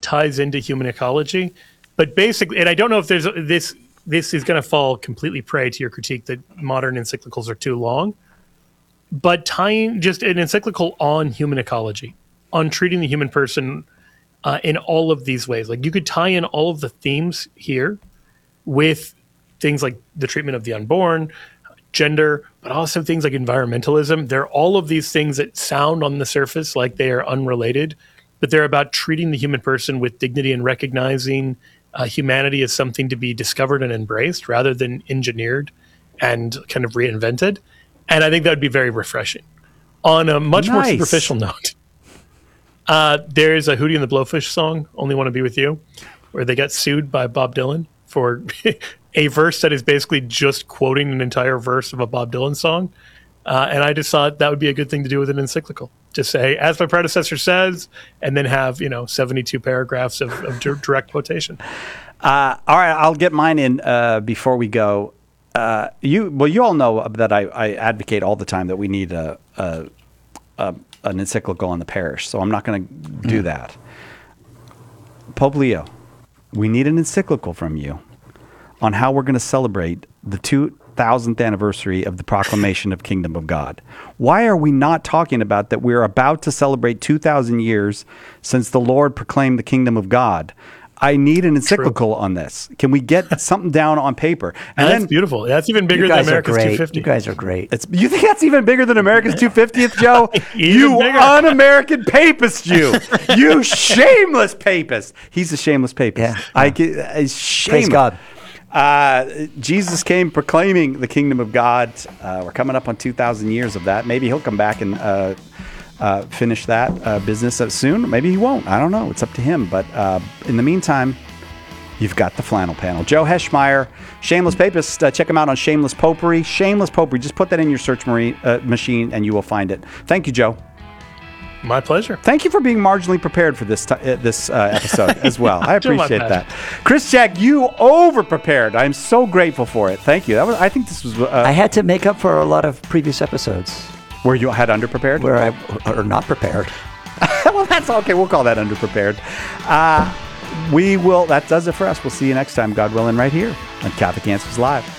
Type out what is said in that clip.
ties into human ecology. But basically, and I don't know if there's this is going to fall completely prey to your critique that modern encyclicals are too long. But tying just an encyclical on human ecology, on treating the human person in all of these ways. Like you could tie in all of the themes here with things like the treatment of the unborn, gender, but also things like environmentalism. They're all of these things that sound on the surface like they are unrelated, but they're about treating the human person with dignity and recognizing humanity as something to be discovered and embraced rather than engineered and kind of reinvented. And I think that would be very refreshing. On a much more superficial note, there's a Hootie and the Blowfish song, Only Want to Be With You, where they got sued by Bob Dylan for a verse that is basically just quoting an entire verse of a Bob Dylan song. And I just thought that would be a good thing to do with an encyclical. Just say, as my predecessor says, and then have, 72 paragraphs of direct quotation. All right, I'll get mine in before we go. You all know that I advocate all the time that we need an encyclical on the parish, so I'm not going to do that. Pope Leo, we need an encyclical from you on how we're going to celebrate the 2000th anniversary of the proclamation of Kingdom of God. Why are we not talking about that we're about to celebrate 2,000 years since the Lord proclaimed the Kingdom of God? I need an encyclical on this. Can we get something down on paper? And that's beautiful. That's even bigger than America's 250. You guys are great. You think that's even bigger than America's 250th, Joe? You bigger. Un-American papist, you. You shameless papist. He's a shameless papist. Yeah. Praise God. Jesus came proclaiming the kingdom of God. We're coming up on 2,000 years of that. Maybe he'll come back and finish that business soon. Maybe he won't. I don't know. It's up to him. But in the meantime, you've got the flannel panel. Joe Heschmeyer, Shameless Papist. Check him out on Shameless Popery. Shameless Popery. Just put that in your search machine and you will find it. Thank you, Joe. My pleasure. Thank you for being marginally prepared for this episode as well. I appreciate that. Chris Jack, you over-prepared. I'm so grateful for it. Thank you. I think this was... I had to make up for a lot of previous episodes. Where you had underprepared? Where I or not prepared. Well, that's okay. We'll call that underprepared. That does it for us. We'll see you next time, God willing, right here on Catholic Answers Live.